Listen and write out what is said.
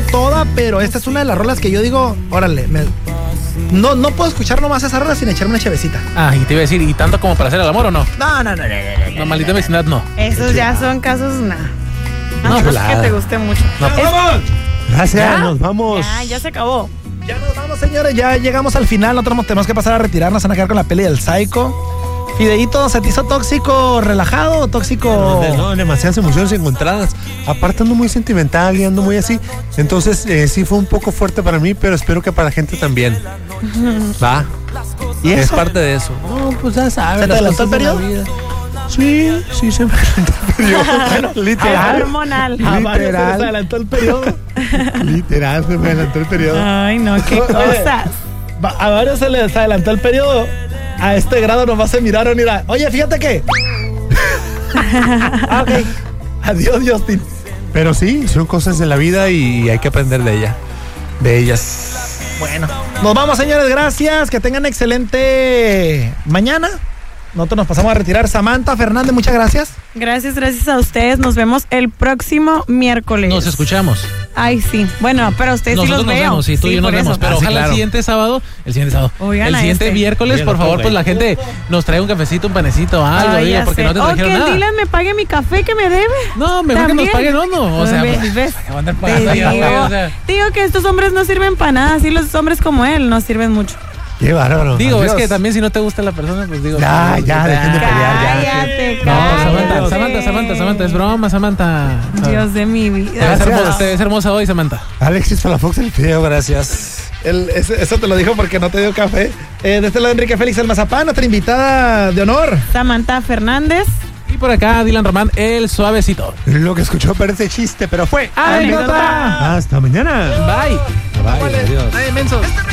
toda, pero esta es una de las rolas que yo digo, órale, no puedo escuchar nomás esa rola sin echarme una chevecita. Ah, y te iba a decir, ¿y tanto como para hacer el amor o no? No. No, maldita vecindad, no. Esos ya son casos, nada. No, No, pues, que te guste mucho. No. ¡Vamos! Gracias, ¿Ya? nos vamos. Ya se acabó. Ya nos vamos, señores, ya llegamos al final. Nosotros tenemos que pasar a retirarnos, a quedar con la peli del Psycho. Fideíto, ¿se te hizo tóxico relajado o tóxico? No, demasiadas emociones encontradas. Aparte ando muy sentimental y ando muy así. Entonces sí fue un poco fuerte para mí, pero espero que para la gente también. Va. ¿Y Es eso? parte de eso. No, pues ya sabes. ¿Se te las adelantó el cosas de la periodo? vida. Sí, se me adelantó el periodo. Bueno, literal. Hormonal. A varios se les Literal. adelantó el periodo. Literal, se me adelantó el periodo. Ay, no, qué Oye, cosas. A varios se les adelantó el periodo. A este grado nomás se miraron y era, oye, fíjate que. Ok. Adiós, Justin. Pero sí, son cosas de la vida y hay que aprender de ella. De ellas. Bueno, nos vamos, señores, gracias. Que tengan excelente mañana. Nosotros nos pasamos a retirar. Samantha Fernández, muchas gracias. Gracias a ustedes. Nos vemos el próximo miércoles. Nos escuchamos. Ay, sí. Bueno, pero ustedes sí Nosotros los nos veo. vemos, sí, tú y yo nos por vemos. eso. Pero sí, ojalá claro. el siguiente sábado, Oigan el a siguiente este. miércoles, Oigan, por favor, güey. pues la gente nos trae un cafecito, un panecito, algo, Ay, digo, ya porque sé. no te O trajeron que el nada. dealer me pague mi café que me debe. No, mejor que nos También. paguen uno. O sea, ¿Ves? ¿Ves? van a andar Te pagando ya, digo, güey, o sea. digo que estos hombres no sirven para nada. Así los hombres como él no sirven mucho. Qué bárbaro. Digo, Adiós. es que también si no te gusta la persona, pues digo. Ya, dejen de pelear, ya. Cállate, No, cállate. Samantha, es broma, Samantha. Dios de mi Te vida. ves Gracias. hermosa, te ves hermosa hoy, Samantha. Alexis Palafox el video, gracias. Eso te lo dijo porque no te dio café. De este lado, Enrique Félix el Mazapán, nuestra invitada de honor. Samantha Fernández. Y por acá, Dylan Román, el suavecito. Lo que escuchó parece chiste, pero fue Anécdota. Hasta mañana. Bye. Bye, adiós. Ay, mensos.